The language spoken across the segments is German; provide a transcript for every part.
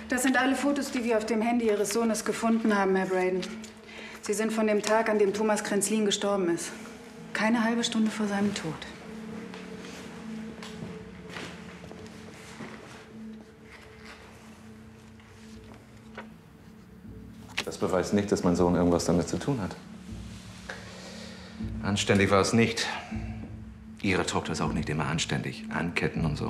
Das sind alle Fotos, die wir auf dem Handy Ihres Sohnes gefunden haben, Herr Braden. Sie sind von dem Tag, an dem Thomas Krenzlin gestorben ist. Keine halbe Stunde vor seinem Tod. Das beweist nicht, dass mein Sohn irgendwas damit zu tun hat. Anständig war es nicht. Ihre Tochter ist auch nicht immer anständig. Anketten und so.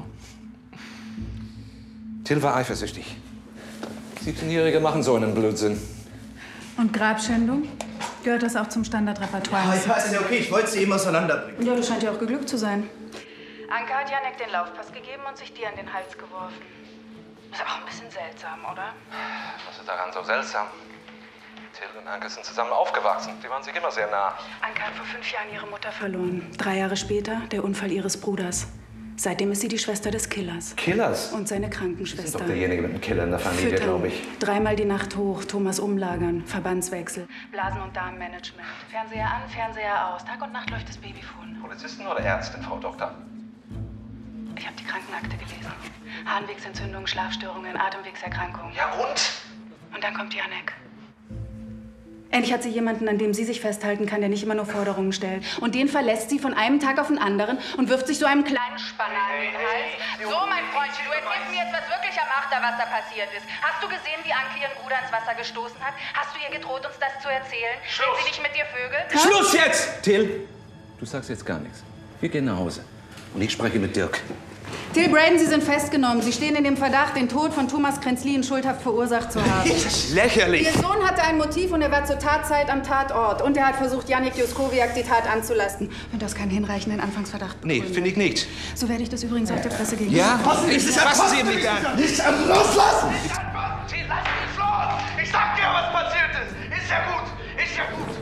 Till war eifersüchtig. 17-Jährige machen so einen Blödsinn. Und Grabschändung? Gehört das auch zum Standardrepertoire? Ja, ist ja okay. Ich wollte sie eben auseinanderbringen. Ja, das scheint ja auch geglückt zu sein. Anke hat Janek den Laufpass gegeben und sich dir an den Hals geworfen. Ist auch ein bisschen seltsam, oder? Was ist daran so seltsam? Till und Anke sind zusammen aufgewachsen. Die waren sich immer sehr nah. Anke hat vor 5 Jahren ihre Mutter verloren. 3 Jahre später der Unfall ihres Bruders. Seitdem ist sie die Schwester des Killers. Killers? Und seine Sie sind Krankenschwester. doch derjenige mit dem Killer in der Familie, glaube ich. 3-mal die Nacht hoch, Thomas umlagern, Verbandswechsel, Blasen- und Darmmanagement. Fernseher an, Fernseher aus. Tag und Nacht läuft das Babyfon. Polizisten oder Ärztin, Frau Doktor? Ich habe die Krankenakte gelesen. Harnwegsentzündung, Schlafstörungen, Atemwegserkrankungen. Ja und? Und dann kommt Janek. Endlich hat sie jemanden, an dem sie sich festhalten kann, der nicht immer nur Forderungen stellt. Und den verlässt sie von einem Tag auf den anderen und wirft sich so einem kleinen Spanner an den Hals. So, mein Freundchen, du erzählst mir jetzt, was wirklich am Achterwasser passiert ist. Hast du gesehen, wie Anke ihren Bruder ins Wasser gestoßen hat? Hast du ihr gedroht, uns das zu erzählen? Wenn sie nicht mit dir vögelt? Schluss jetzt! Till, du sagst jetzt gar nichts. Wir gehen nach Hause. Und ich spreche mit Dirk. Till Braden, Sie sind festgenommen. Sie stehen in dem Verdacht, den Tod von Thomas Krenzlin schuldhaft verursacht zu haben. Das ist lächerlich. Ihr Sohn hatte ein Motiv und er war zur Tatzeit am Tatort. Und er hat versucht, Janek Juskowiak die Tat anzulasten. Wenn das keinen hinreichenden Anfangsverdacht Nee, begründet. finde ich nicht. So werde ich das übrigens auf der Presse gegen. Ja? Fassen Sie ihn nicht an! Nicht an! Loslassen! Till, lass mich los! Ich sag dir, was passiert ist! Ist ja gut! Ist ja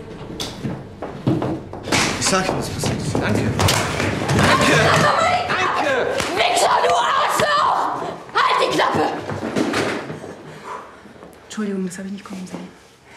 gut! Ich sag Ihnen, was passiert ist. Danke. Danke! Wichser, du Arschloch! Halt die Klappe! Entschuldigung, das habe ich nicht kommen sehen.